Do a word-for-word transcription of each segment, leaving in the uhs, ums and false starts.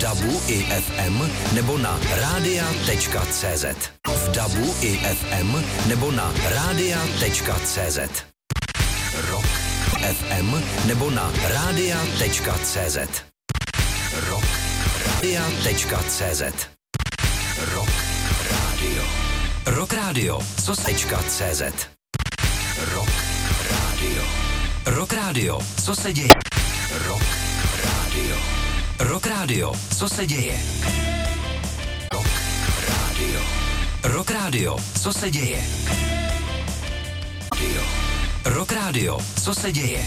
dabu i ef em nebo na rádia tečka cé zet. V dabu i ef em nebo na rádia tečka cé zet. Rock ef em nebo na rádia tečka cé zet. Rock rádia tečka cé zet. Rock rádio. Rock rádio. Co tečka cé zet. Rock rádio. Rock rádio. Co se děje? Rock rádio. Rock rádio. Co se děje? Rock rádio. Rock rádio. Co se děje? Radio. Rock rádio. Co se děje?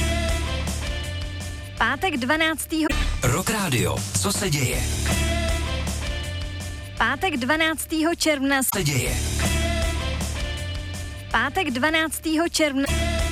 Pátek dvanáctého Rock rádio. Co se děje? Pátek dvanáctého června Se děje. Pátek dvanáctého června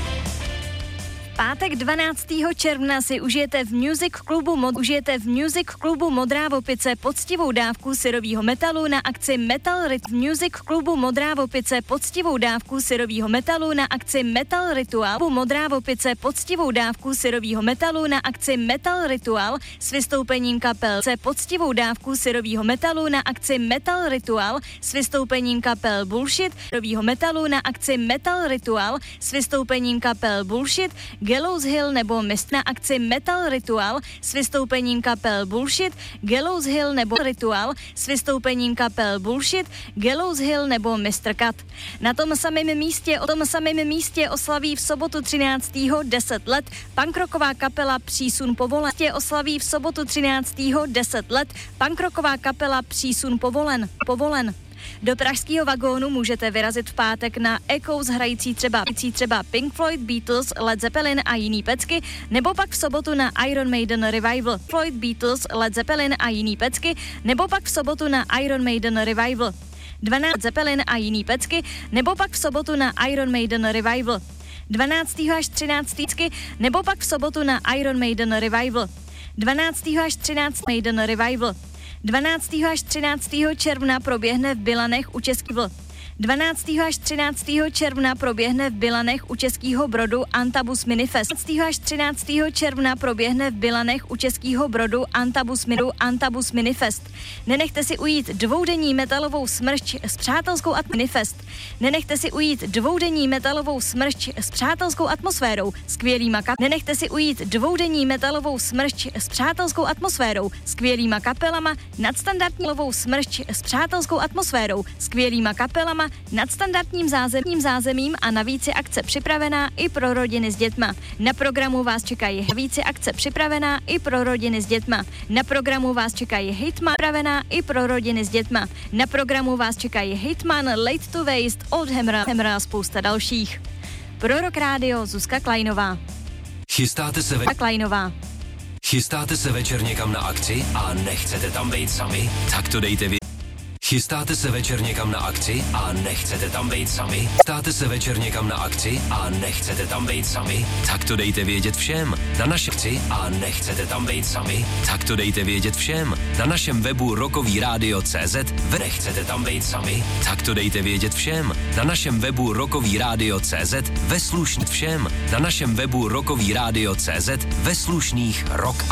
Pátek dvanáctého června si užijete v Music Klubu Mod užijete v Music Klubu Modrá Vopice poctivou dávku syrovýho metalu na akci Metal Rit v Music Klubu Modrá Vopice poctivou dávku syrovýho metalu na akci Metal Ritual Modrá Vopice poctivou dávku syrovýho metalu na akci Metal Ritual s vystoupením kapel se poctivou dávku syrovýho metalu na akci Metal Ritual s vystoupením kapel Bullshit syrovýho metalu na akci Metal Ritual s vystoupením kapel Bullshit, Gallows Hill nebo Mist na akci Metal Ritual s vystoupením kapel Bullshit, Gallows Hill nebo Ritual s vystoupením kapel Bullshit, Gallows Hill nebo mister Cut. Na tom samém místě, o tom samém místě oslaví v sobotu třináctého deset let punkrocková kapela Přísun povolen. Oslaví v sobotu třináctého deset let punkrocková kapela Přísun povolen. Povolen. Do pražského vagónu můžete vyrazit v pátek na Echoes hrající třeba, třeba Pink Floyd, Beatles, Led Zeppelin a jiný pecky, nebo pak v sobotu na Iron Maiden Revival. Floyd, Beatles, Led Zeppelin a jiný pecky, nebo pak v sobotu na Iron Maiden Revival. dvanáct Zeppelin a jiný pecky, nebo pak v sobotu na Iron Maiden Revival. dvanáctého až třináctého nebo pak v sobotu na Iron Maiden Revival. dvanáctého až třináctého Maiden Revival. dvanáctého až třináctého června proběhne v Bilanech u Český vl. dvanáctého až třináctého června proběhne v Bilanech u Českého Brodu Antabus Minifest. dvanáctého až třináctého června proběhne v Bilanech u Českého Brodu Antabus, Minu, Antabus Minifest. Nenechte si ujít dvoudenní metalovou smršť s přátelskou at Minifest. Nenechte si ujít dvoudenní metalovou smršť s přátelskou atmosférou, skvělýma kap. Nenechte si ujít dvoudenní metalovou smršť s přátelskou atmosférou, skvělýma kapelama, nadstandardní lovou smršť s přátelskou atmosférou, skvělýma kapelama, nadstandardním zázemím, zázemím a navíc je akce připravená i pro rodiny s dětma. Na programu vás čekají navíc je akce připravená i pro rodiny s dětma. Na programu vás čekají Hitman připravená i pro rodiny s dětma. Na programu vás čekají Hitman, Late to Waste, Old Hammer, Hammer a spousta dalších. Pro Rock Radio Zuzka Kleinová. Chystáte se ve... Kleinová. Chystáte se večer někam na akci a nechcete tam být sami? Tak to dejte vy. Chystáte se večer někam na akci a nechcete tam být sami? Chystáte se večer někam na akci a nechcete tam být sami? Tak to dejte vědět všem. Na naše akci a nechcete tam být sami? Tak to dejte vědět všem. Na našem webu rockový rádio tečka cé zet vy nechcete tam být sami? Tak to dejte vědět všem. Na našem webu rockový rádio tečka cé zet ve slušných všem. Na našem webu rockový rádio tečka cé zet ve slušných rock